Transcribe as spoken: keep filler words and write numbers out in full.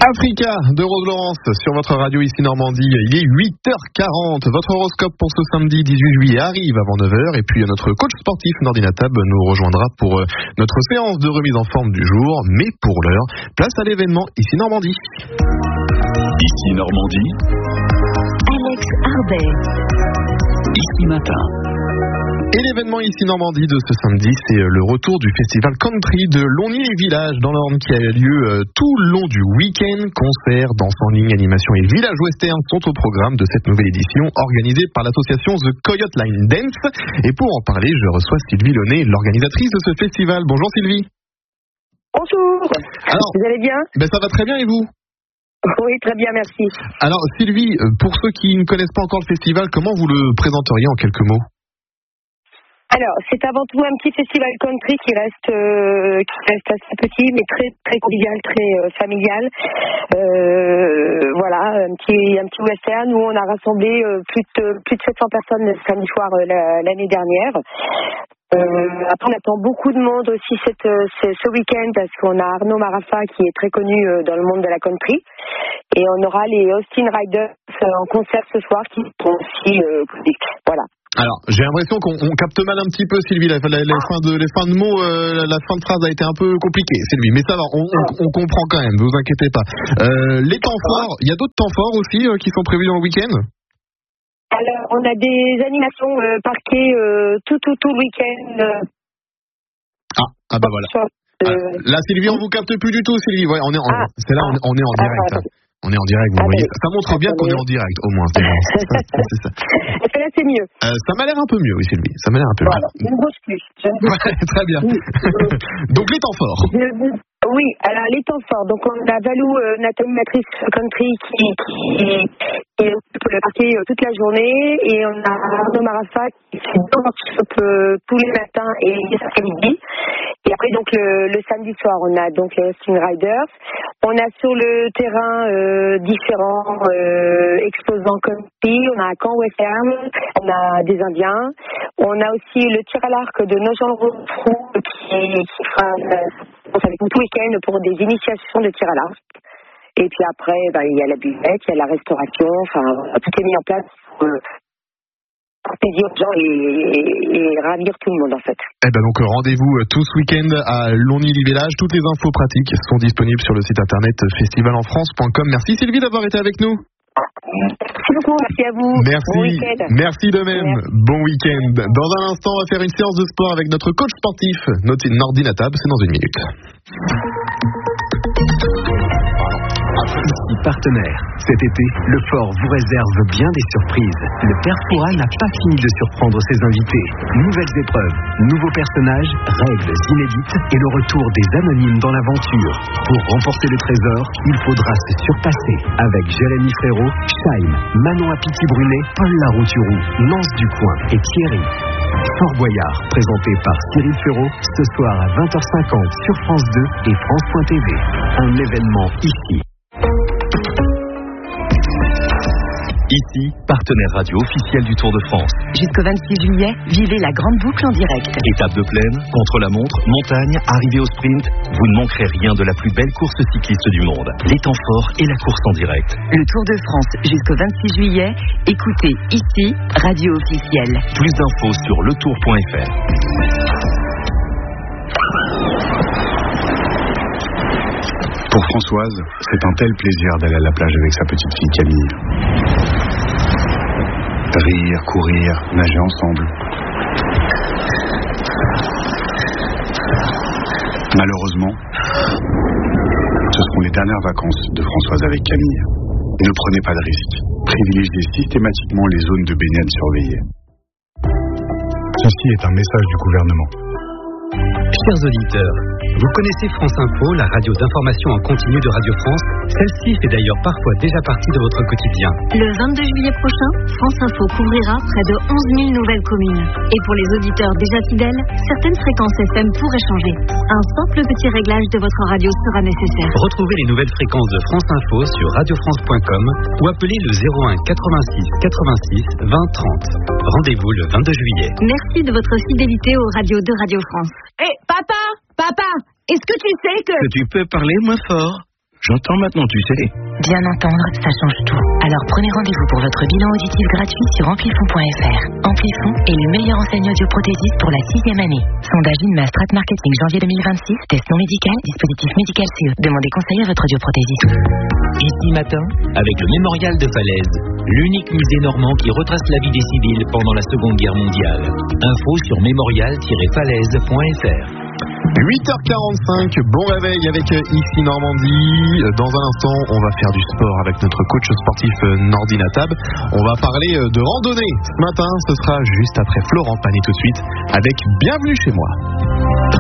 Africa de Rose Laurence sur votre radio ici Normandie. Il est huit heures quarante. Votre horoscope pour ce samedi dix-huit juillet arrive avant neuf heures. Et puis notre coach sportif Nordin Atab nous rejoindra pour notre séance de remise en forme du jour. Mais pour l'heure, place à l'événement ici Normandie. Ici Normandie. Alex Arbet. Ici Matin. Et l'événement ici Normandie de ce samedi, c'est le retour du festival country de Longny-les-Villages dans l'Orne qui a lieu tout le long du week-end. Concerts, danse en ligne, animation et village western sont au programme de cette nouvelle édition organisée par l'association The Coyote Line Dance. Et pour en parler, je reçois Sylvie Launay, l'organisatrice de ce festival. Bonjour Sylvie. Bonjour. Alors, vous allez bien? Ben ça va très bien et vous? Oui, très bien, merci. Alors Sylvie, pour ceux qui ne connaissent pas encore le festival, comment vous le présenteriez en quelques mots? Alors, c'est avant tout un petit festival country qui reste euh, qui reste assez petit, mais très très convivial, très euh, familial. Euh, voilà, un petit un petit western où on a rassemblé euh, plus de plus de sept cents personnes le samedi soir euh, la, l'année dernière. Euh, après, on attend beaucoup de monde aussi cette, ce, ce week-end parce qu'on a Arnaud Marafa qui est très connu euh, dans le monde de la country. Et on aura les Austin Riders euh, en concert ce soir qui sont aussi euh, publics. Voilà. Alors, j'ai l'impression qu'on on capte mal un petit peu, Sylvie. La, la, les, fins de, les fins de mots, euh, la, la fin de phrase a été un peu compliquée, Sylvie. Mais ça va, on, on, on comprend quand même, ne vous inquiétez pas. Euh, les temps forts, il y a d'autres temps forts aussi euh, qui sont prévus dans le week-end? Alors, on a des animations euh, parquées euh, tout, tout, tout le week-end. Euh, ah, ah bah voilà. Euh, ah, là, Sylvie, on vous capte plus du tout, Sylvie. Ouais, on est, en, ah, c'est là, on, on est en direct. ah, hein. On est en direct, vous ah, voyez. mais, ça montre bien qu'on est en direct, au moins. C'est, c'est ça, c'est ça. Est-ce que là, c'est mieux? Euh, ça m'a l'air un peu mieux, oui, Sylvie. Ça m'a l'air un peu voilà, mieux. je ne bouge plus. Je ne bouge ouais, plus. très bien. Oui. Donc, les temps forts. Je, oui, alors les temps forts. Donc, on a Valou, euh, notre animatrice country, qui, qui, qui occupe le parquet euh, toute la journée. Et on a Arnaud Marafa qui fait deux workshops euh, tous les matins et les après-midi. Et après, donc, le, le samedi soir, on a donc les Austin Riders. On a sur le terrain euh, différents euh, exposants country. On a un camp western. On a des Indiens. On a aussi le tir à l'arc de Nogent-le-Rotrou qui, qui fera euh, avec nous tout week-end pour des initiations de tir à l'arc. Et puis après, ben, il y a la buvette, il y a la restauration. Enfin, tout est mis en place pour euh, pour plaisir aux gens et, et, et ravir tout le monde en fait. Eh ben donc rendez-vous tout ce week-end à Longny-les-Villages. Toutes les infos pratiques sont disponibles sur le site internet festival en france point com. Merci Sylvie d'avoir été avec nous. Merci beaucoup, merci à vous. Merci, bon week-end. Merci de même. Merci. Bon week-end. Dans un instant, on va faire une séance de sport avec notre coach sportif, Nordin Atab. C'est dans une minute. Ici partenaire. Cet été, le Fort vous réserve bien des surprises. Le Père Fouras n'a pas fini de surprendre ses invités. Nouvelles épreuves, nouveaux personnages, règles inédites et le retour des anonymes dans l'aventure. Pour remporter le trésor, il faudra se surpasser avec Jérémy Frérot, Chaim, Manon Apiti-Brunet, Paul Larouturou, Nance Ducoin et Thierry. Fort Boyard, présenté par Cyril Ferraud, ce soir à vingt heures cinquante sur France deux et France point T V. Un événement ici. Ici, partenaire radio officiel du Tour de France. Jusqu'au vingt-six juillet, vivez la grande boucle en direct. Étape de plaine, contre-la-montre, montagne, arrivée au sprint, vous ne manquerez rien de la plus belle course cycliste du monde. Les temps forts et la course en direct. Le Tour de France jusqu'au vingt-six juillet, écoutez ici, radio officielle. Plus d'infos sur le tour point f r. Pour Françoise, c'est un tel plaisir d'aller à la plage avec sa petite fille Camille. Rire, courir, nager ensemble. Malheureusement, ce seront les dernières vacances de Françoise avec Camille. Ne prenez pas de risques. Privilégiez systématiquement les zones de baignade surveillées. Ceci est un message du gouvernement. Chers auditeurs, vous connaissez France Info, la radio d'information en continu de Radio France. Celle-ci fait d'ailleurs parfois déjà partie de votre quotidien. Le vingt-deux juillet prochain, France Info couvrira près de onze mille nouvelles communes. Et pour les auditeurs déjà fidèles, certaines fréquences F M pourraient changer. Un simple petit réglage de votre radio sera nécessaire. Retrouvez les nouvelles fréquences de France Info sur radio france point com ou appelez le zéro un quatre-vingt-six quatre-vingt-six vingt trente. Rendez-vous le vingt-deux juillet. Merci de votre fidélité aux radios de Radio France. Hé, hey, papa, papa, est-ce que tu sais que... Que tu peux parler moins fort? J'entends maintenant, tu sais. Bien entendre, ça change tout. Alors prenez rendez-vous pour votre bilan auditif gratuit sur amplifon point f r. Amplifon est le meilleur enseigne audioprothésiste pour la sixième année. Sondage INMA Strat Marketing janvier deux mille vingt-six, test non médical, dispositif médical C E. Demandez conseil à votre audioprothésiste. Ici matin, avec le mémorial de Falaise, l'unique musée normand qui retrace la vie des civils pendant la Seconde Guerre mondiale. Info sur mémorial tiret falaise point f r. huit heures quarante-cinq, bon réveil avec Ici Normandie. Dans un instant, on va faire du sport avec notre coach sportif Nordi Natab. On va parler de randonnée. Ce matin, ce sera juste après Florent Pagny tout de suite avec Bienvenue chez moi.